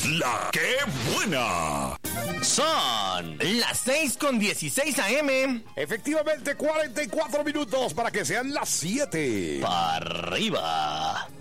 La que buena. Son las 6:16 AM. Efectivamente, 44 minutos para que sean las 7. Para arriba.